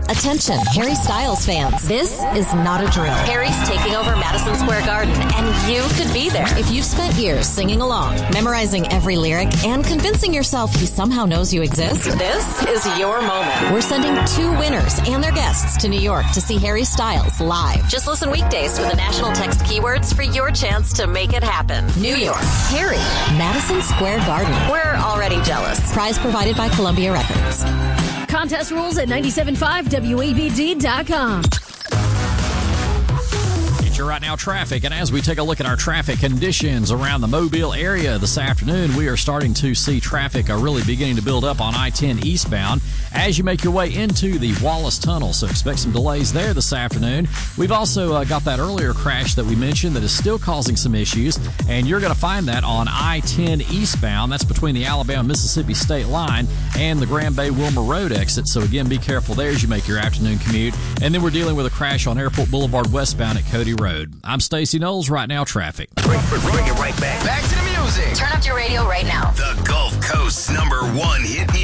Attention, Harry Styles fans. This is not a drill. Harry's taking over Madison Square Garden, and you could be there. If you've spent years singing along, memorizing every lyric, and convincing yourself he somehow knows you exist, this is your moment. We're sending 2 winners and their guests to New York to see Harry Styles live. Just listen weekdays for the national text keywords for your chance to make it happen. New York, Harry, Madison Square Garden. We're already jealous. Prize provided by Columbia Records. Contest rules at 97.5WABD.com. Your Right Now traffic, and as we take a look at our traffic conditions around the Mobile area this afternoon, we are starting to see traffic really beginning to build up on I-10 eastbound as you make your way into the Wallace Tunnel, so expect some delays there this afternoon. We've also got that earlier crash that we mentioned that is still causing some issues, and you're going to find that on I-10 eastbound. That's between the Alabama-Mississippi state line and the Grand Bay-Wilmer Road exit, so again, be careful there as you make your afternoon commute. And then we're dealing with a crash on Airport Boulevard westbound at Cody Road. I'm Stacey Knowles, Right Now Traffic. Bring it right back. Back to the music. Turn up your radio right now. The Gulf Coast's #1 hit